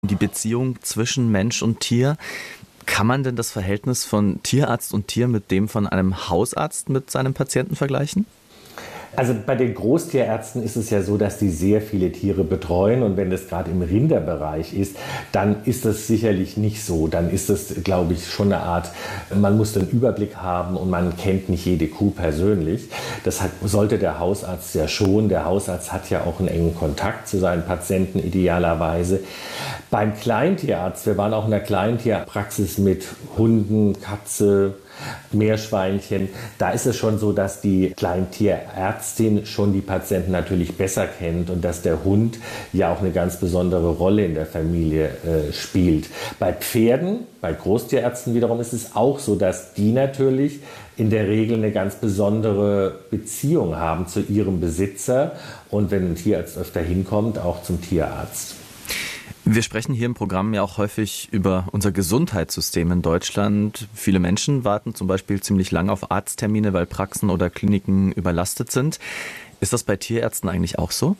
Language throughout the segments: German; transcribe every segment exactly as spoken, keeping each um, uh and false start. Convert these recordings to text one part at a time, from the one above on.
die Beziehung zwischen Mensch und Tier. Kann man denn das Verhältnis von Tierarzt und Tier mit dem von einem Hausarzt mit seinem Patienten vergleichen? Also bei den Großtierärzten ist es ja so, dass die sehr viele Tiere betreuen, und wenn das gerade im Rinderbereich ist, dann ist das sicherlich nicht so. Dann ist das, glaube ich, schon eine Art, man muss den Überblick haben und man kennt nicht jede Kuh persönlich. Das hat, sollte der Hausarzt ja schon. Der Hausarzt hat ja auch einen engen Kontakt zu seinen Patienten idealerweise. Beim Kleintierarzt, wir waren auch in der Kleintierpraxis mit Hunden, Katze, Meerschweinchen, da ist es schon so, dass die Kleintierärztin schon die Patienten natürlich besser kennt und dass der Hund ja auch eine ganz besondere Rolle in der Familie äh, spielt. Bei Pferden, bei Großtierärzten wiederum ist es auch so, dass die natürlich in der Regel eine ganz besondere Beziehung haben zu ihrem Besitzer und wenn ein Tierarzt öfter hinkommt, auch zum Tierarzt. Wir sprechen hier im Programm ja auch häufig über unser Gesundheitssystem in Deutschland. Viele Menschen warten zum Beispiel ziemlich lange auf Arzttermine, weil Praxen oder Kliniken überlastet sind. Ist das bei Tierärzten eigentlich auch so?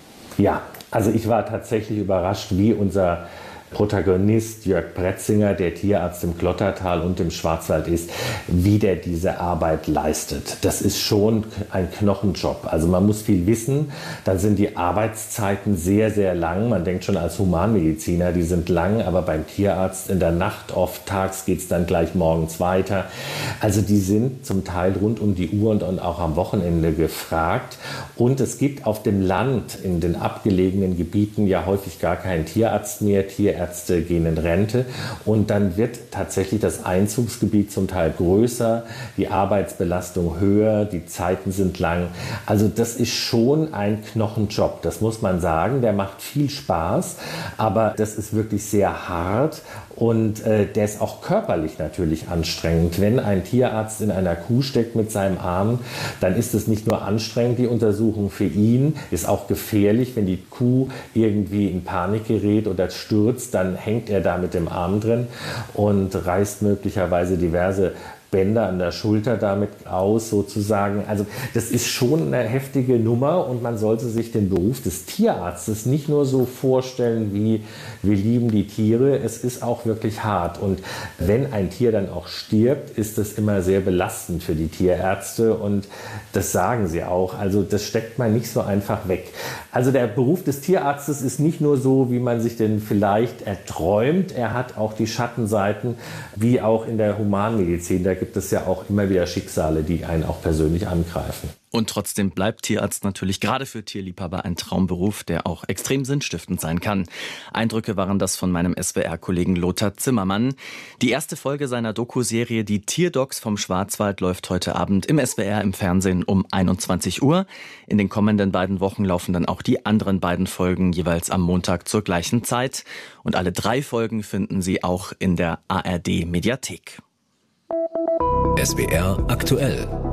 Ja, also ich war tatsächlich überrascht, wie unser Protagonist Jörg Pretzinger, der Tierarzt im Klottertal und im Schwarzwald ist, wie der diese Arbeit leistet. Das ist schon ein Knochenjob. Also man muss viel wissen. Dann sind die Arbeitszeiten sehr, sehr lang. Man denkt schon als Humanmediziner, die sind lang, aber beim Tierarzt in der Nacht, oft tags geht es dann gleich morgens weiter. Also die sind zum Teil rund um die Uhr und, und auch am Wochenende gefragt. Und es gibt auf dem Land, in den abgelegenen Gebieten ja häufig gar keinen Tierarzt mehr. Tierärzte Ärzte gehen in Rente und dann wird tatsächlich das Einzugsgebiet zum Teil größer, die Arbeitsbelastung höher, die Zeiten sind lang. Also das ist schon ein Knochenjob, das muss man sagen. Der macht viel Spaß, aber das ist wirklich sehr hart und äh, der ist auch körperlich natürlich anstrengend. Wenn ein Tierarzt in einer Kuh steckt mit seinem Arm, dann ist es nicht nur anstrengend, die Untersuchung für ihn, ist auch gefährlich, wenn die Kuh irgendwie in Panik gerät oder stürzt, dann hängt er da mit dem Arm drin und reißt möglicherweise diverse Bänder an der Schulter damit aus sozusagen. Also das ist schon eine heftige Nummer und man sollte sich den Beruf des Tierarztes nicht nur so vorstellen wie wir lieben die Tiere, es ist auch wirklich hart und wenn ein Tier dann auch stirbt, ist das immer sehr belastend für die Tierärzte und das sagen sie auch. Also das steckt man nicht so einfach weg. Also der Beruf des Tierarztes ist nicht nur so, wie man sich den vielleicht erträumt, er hat auch die Schattenseiten, wie auch in der Humanmedizin. Da gibt es ja auch immer wieder Schicksale, die einen auch persönlich angreifen. Und trotzdem bleibt Tierarzt natürlich gerade für Tierliebhaber ein Traumberuf, der auch extrem sinnstiftend sein kann. Eindrücke waren das von meinem S W R-Kollegen Lothar Zimmermann. Die erste Folge seiner Doku-Serie Die Tierdocs vom Schwarzwald läuft heute Abend im S W R im Fernsehen um einundzwanzig Uhr. In den kommenden beiden Wochen laufen dann auch die anderen beiden Folgen jeweils am Montag zur gleichen Zeit. Und alle drei Folgen finden Sie auch in der A R D-Mediathek. S W R aktuell.